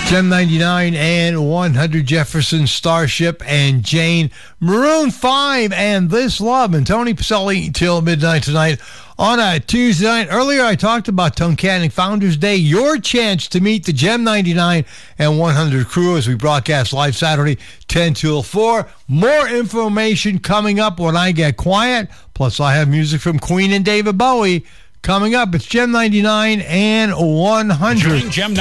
Gem 99 and 100, Jefferson Starship and Jane, Maroon 5 and This Love, and Tony Pacelli till midnight tonight on a Tuesday night. Earlier I talked about Tunkhannock Founders Day, your chance to meet the Gem 99 and 100 crew as we broadcast live Saturday 10 till 4. More information coming up when I get quiet, plus I have music from Queen and David Bowie coming up. It's Gem 99 and 100.